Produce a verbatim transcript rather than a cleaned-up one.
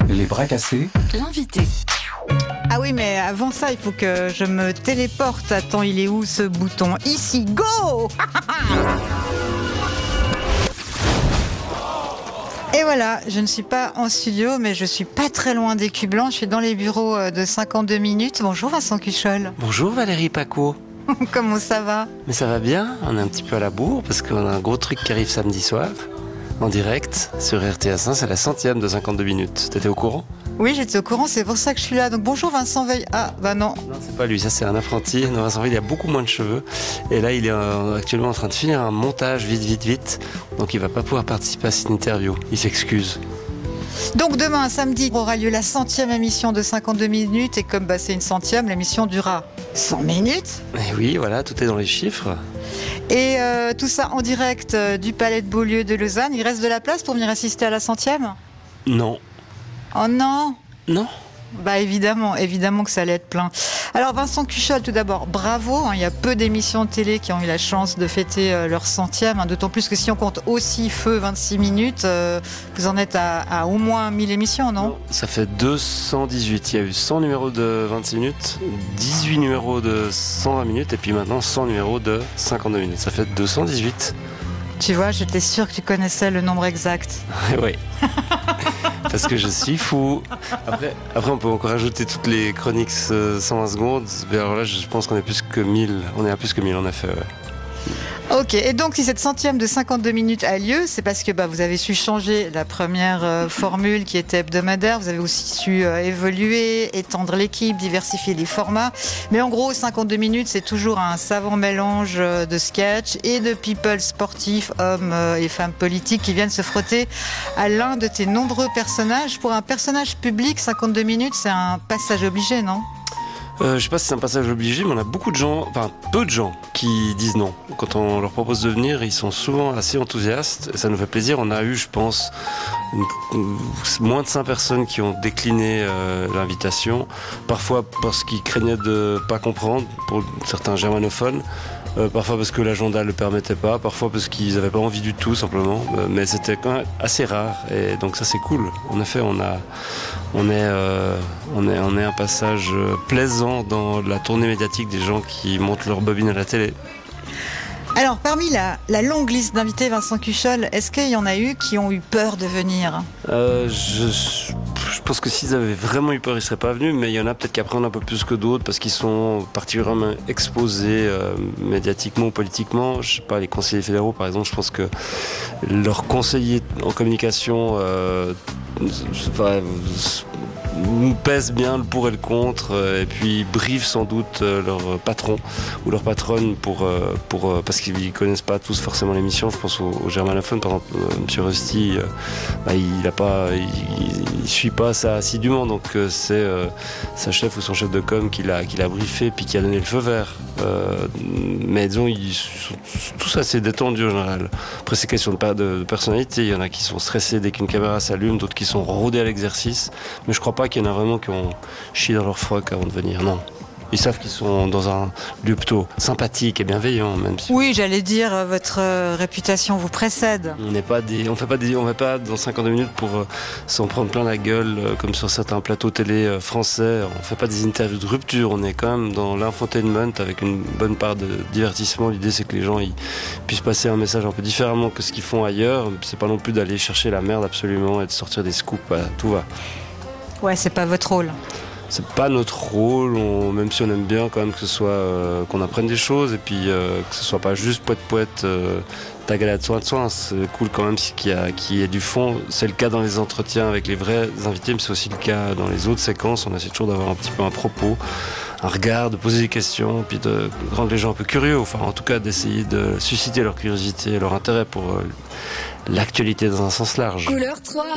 Les bras cassés. L'invité. Ah oui, mais avant ça, il faut que je me téléporte. Attends, il est où ce bouton? Ici, go! Et voilà, je ne suis pas en studio, mais je suis pas très loin des Culs Blancs. Je suis dans les bureaux de cinquante-deux minutes. Bonjour Vincent Cuchol. Bonjour Valérie Paco. Comment ça va? Mais ça va bien, on est un petit peu à la bourre parce qu'on a un gros truc qui arrive samedi soir, en direct, sur R T S un, c'est la centième de cinquante-deux minutes. T'étais au courant? Oui, j'étais au courant, c'est pour ça que je suis là. Donc bonjour Vincent Veil. Ah, bah non. Non, c'est pas lui, ça c'est un apprenti. Non, Vincent Veil, il a beaucoup moins de cheveux. Et là, il est euh, actuellement en train de finir un montage vite, vite, vite. Donc il va pas pouvoir participer à cette interview. Il s'excuse. Donc demain, samedi, aura lieu la centième émission de cinquante-deux minutes. Et comme bah, c'est une centième, l'émission durera cent minutes. Et oui, voilà, tout est dans les chiffres. Et euh, tout ça en direct euh, du Palais de Beaulieu de Lausanne. Il reste de la place pour venir assister à la centième? Non. Oh non! Non. Bah évidemment, évidemment que ça allait être plein. Alors Vincent Cuchol, tout d'abord, bravo. Hein, il y a peu d'émissions de télé qui ont eu la chance de fêter euh, leur centième. Hein, d'autant plus que si on compte aussi Feu vingt-six minutes, euh, vous en êtes à, à au moins mille émissions, non? Non, ça fait deux cent dix-huit. Il y a eu cent numéros de vingt-six minutes, dix-huit numéros de cent vingt minutes et puis maintenant cent numéros de cinquante-deux minutes. Ça fait deux cent dix-huit. Tu vois, j'étais sûre que tu connaissais le nombre exact. Oui. Parce que je suis fou. Après, après, on peut encore ajouter toutes les chroniques euh, cent vingt secondes. Mais alors là, je pense qu'on est plus que mille. On est à plus que mille, en effet. Ouais. Ok, et donc si cette centième de cinquante-deux minutes a lieu, c'est parce que bah, vous avez su changer la première euh, formule qui était hebdomadaire, vous avez aussi su euh, évoluer, étendre l'équipe, diversifier les formats. Mais en gros, cinquante-deux minutes, c'est toujours un savant mélange euh, de sketch et de people sportifs, hommes euh, et femmes politiques qui viennent se frotter à l'un de tes nombreux personnages. Pour un personnage public, cinquante-deux minutes, c'est un passage obligé, non ? Euh, je sais pas si c'est un passage obligé, mais on a beaucoup de gens, enfin peu de gens qui disent non. Quand on leur propose de venir, ils sont souvent assez enthousiastes. Et ça nous fait plaisir. On a eu, je pense, une, une, moins de cinq personnes qui ont décliné euh, l'invitation. Parfois parce qu'ils craignaient de pas comprendre, pour certains germanophones. Euh, parfois parce que l'agenda ne le permettait pas, parfois parce qu'ils n'avaient pas envie du tout simplement, euh, mais c'était quand même assez rare et donc ça c'est cool. En effet, on a, on est, euh, on est, on est un passage plaisant dans la tournée médiatique des gens qui montent leur bobine à la télé. Alors, parmi la, la longue liste d'invités, Vincent Cuchol, est-ce qu'il y en a eu qui ont eu peur de venir ? euh, je, je pense que s'ils avaient vraiment eu peur, ils ne seraient pas venus, mais il y en a peut-être qui apprennent un peu plus que d'autres parce qu'ils sont particulièrement exposés euh, médiatiquement ou politiquement. Je sais pas, les conseillers fédéraux, par exemple, je pense que leurs conseillers en communication euh, enfin, pèsent bien le pour et le contre euh, et puis briefent sans doute euh, leur patron ou leur patronne pour, euh, pour, euh, parce qu'ils ne connaissent pas tous forcément l'émission. Je pense aux, aux germanophones, par exemple, euh, M. Rusty, euh, bah, il a pas, il ne suit pas ça assidûment, donc euh, c'est euh, sa chef ou son chef de com qui l'a, qui l'a briefé puis qui a donné le feu vert. Euh, mais disons, ils sont tous assez détendus en général. Après, c'est question de, de, de personnalité. Il y en a qui sont stressés dès qu'une caméra s'allume, d'autres qui sont rodés à l'exercice. Mais je crois pas qu'il y en a vraiment qui ont chié dans leur froc avant de venir, non. Ils savent qu'ils sont dans un lieu plutôt sympathique et bienveillant, même si... Oui, j'allais dire, votre euh, réputation vous précède. On n'est pas des, on fait pas des, on fait pas dans cinquante-deux minutes pour euh, s'en prendre plein la gueule euh, comme sur certains plateaux télé euh, français. On fait pas des interviews de rupture. On est quand même dans l'infotainment avec une bonne part de divertissement. L'idée c'est que les gens ils puissent passer un message un peu différemment que ce qu'ils font ailleurs. C'est pas non plus d'aller chercher la merde absolument et de sortir des scoops. Voilà, tout va. Ouais, c'est pas votre rôle. C'est pas notre rôle, on, même si on aime bien quand même que ce soit euh, qu'on apprenne des choses et puis euh, que ce soit pas juste poète poète euh, ta galade soin de soin. C'est cool quand même qu'il y a, qu'il y ait du fond. C'est le cas dans les entretiens avec les vrais invités, mais c'est aussi le cas dans les autres séquences. On essaie toujours d'avoir un petit peu un propos, un regard, de poser des questions, puis de rendre les gens un peu curieux, enfin en tout cas d'essayer de susciter leur curiosité et leur intérêt pour euh, l'actualité dans un sens large. Couleur trois.